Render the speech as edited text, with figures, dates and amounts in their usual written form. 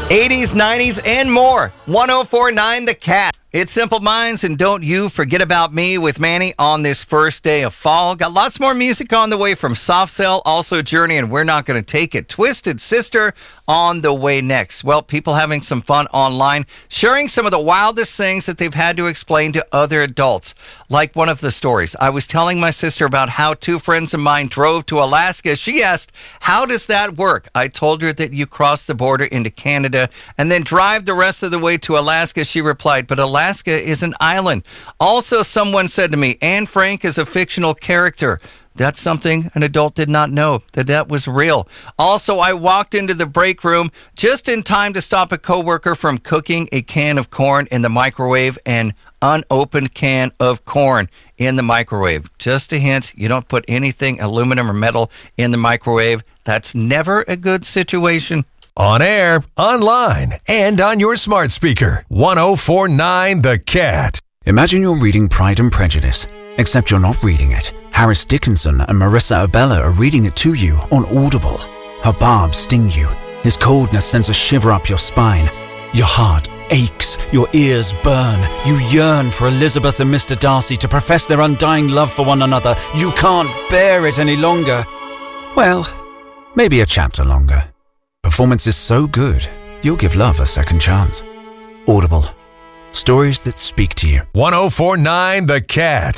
80s, 90s, and more. 104.9 The Cat. It's Simple Minds, and don't you forget about me with Manny on this first day of fall. Got lots more music on the way from Soft Cell, also Journey, and We're Not Gonna Take It. Twisted Sister on the way next. Well, people having some fun online, sharing some of the wildest things that they've had to explain to other adults. Like one of the stories. I was telling my sister about how two friends of mine drove to Alaska. She asked, how does that work? I told her that you cross the border into Canada and then drive the rest of the way to Alaska. She replied, but Alaska is an island. Also, someone said to me, Anne Frank is a fictional character. That's something an adult did not know, that was real. Also, I walked into the break room just in time to stop a coworker from cooking a can of corn in the microwave, an unopened can of corn in the microwave. Just a hint, you don't put anything aluminum or metal in the microwave. That's never a good situation. On air, online, and on your smart speaker. 104.9 The Cat. Imagine you're reading Pride and Prejudice, except you're not reading it. Harris Dickinson and Marissa Abella are reading it to you on Audible. Her barbs sting you. His coldness sends a shiver up your spine. Your heart aches. Your ears burn. You yearn for Elizabeth and Mr. Darcy to profess their undying love for one another. You can't bear it any longer. Well, maybe a chapter longer. Performance is so good, you'll give love a second chance. Audible. Stories that speak to you. 104.9 The Cat.